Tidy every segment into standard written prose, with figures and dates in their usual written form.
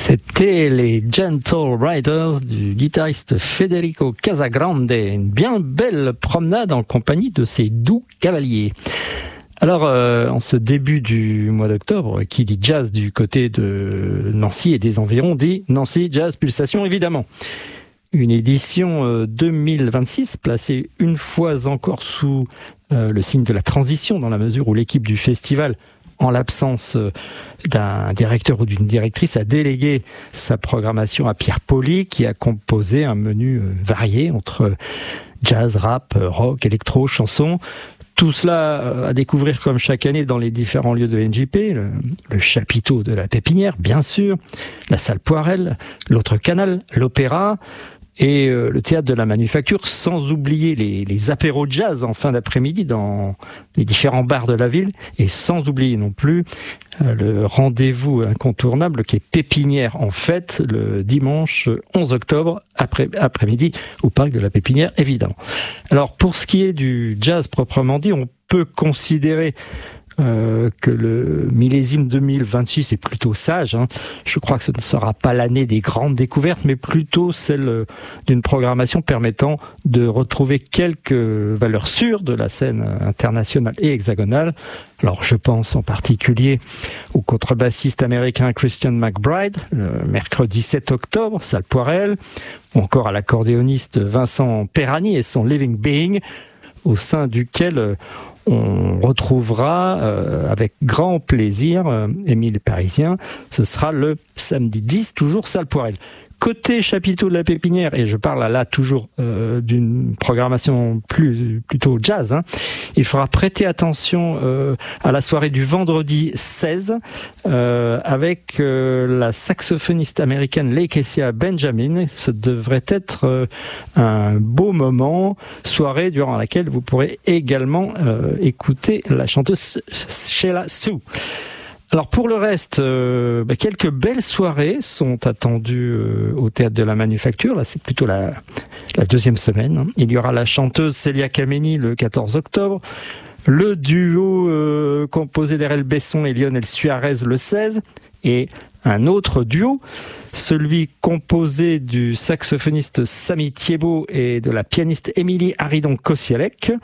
C'était les Gentle Riders du guitariste Federico Casagrande. Une bien belle promenade en compagnie de ces doux cavaliers. Alors, en ce début du mois d'octobre, qui dit jazz du côté de Nancy et des environs dit Nancy Jazz Pulsation, évidemment. Une édition 2026 placée une fois encore sous le signe de la transition, dans la mesure où l'équipe du festival, en l'absence d'un directeur ou d'une directrice, a délégué sa programmation à Pierre Poli, qui a composé un menu varié entre jazz, rap, rock, électro, chanson. Tout cela à découvrir comme chaque année dans les différents lieux de NJP, le chapiteau de la Pépinière, bien sûr, la salle Poirel, l'autre canal, l'opéra, et le théâtre de la Manufacture, sans oublier les apéros de jazz en fin d'après-midi dans les différents bars de la ville, et sans oublier non plus le rendez-vous incontournable qui est Pépinière en fête le dimanche 11 octobre après-midi au parc de la Pépinière, évidemment. Alors pour ce qui est du jazz proprement dit, on peut considérer que le millésime 2026 est plutôt sage. Je crois que ce ne sera pas l'année des grandes découvertes, mais plutôt celle d'une programmation permettant de retrouver quelques valeurs sûres de la scène internationale et hexagonale. Alors je pense en particulier au contrebassiste américain Christian McBride, le mercredi 7 octobre, salle Poirel, ou encore à l'accordéoniste Vincent Perani et son Living Being, au sein duquel on retrouvera avec grand plaisir Émile Parisien. Ce sera le samedi 10, toujours salle Poirel. Côté chapiteau de la Pépinière, et je parle là toujours d'une programmation plutôt jazz, il faudra prêter attention à la soirée du vendredi 16 avec la saxophoniste américaine Lakecia Benjamin. Ce devrait être un beau moment, soirée durant laquelle vous pourrez également écouter la chanteuse Sheila Sue. Alors pour le reste, quelques belles soirées sont attendues au théâtre de la Manufacture. Là, c'est plutôt la deuxième semaine. Il y aura la chanteuse Célia Kameni le 14 octobre, le duo composé d'Erel Besson et Lionel Suarez le 16, et un autre duo, celui composé du saxophoniste Samy Thiebaud et de la pianiste Émilie Haridon-Kosialek,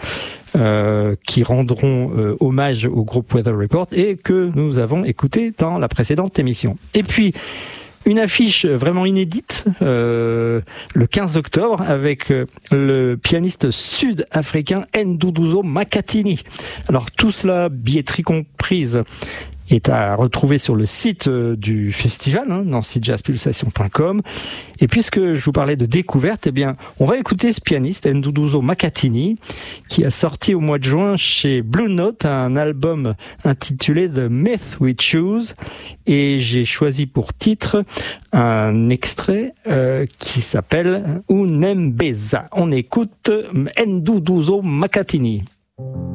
qui rendront hommage au groupe Weather Report et que nous avons écouté dans la précédente émission. Et puis, une affiche vraiment inédite, le 15 octobre, avec le pianiste sud-africain Nduduzo Makhathini. Alors tout cela, billetterie comprise, est à retrouver sur le site du festival, nancyjazzpulsation.com. Et puisque je vous parlais de découverte, on va écouter ce pianiste, Nduduzo Makhathini, qui a sorti au mois de juin chez Blue Note un album intitulé The Myth We Choose. Et j'ai choisi pour titre un extrait qui s'appelle Unembeza. On écoute Nduduzo Makhathini.